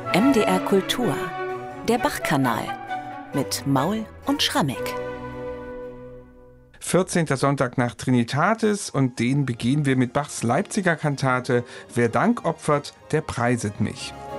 MDR Kultur, der Bach-Kanal mit Maul und Schrammeck. 14. Sonntag nach Trinitatis und den begehen wir mit Bachs Leipziger Kantate »Wer Dank opfert, der preiset mich«.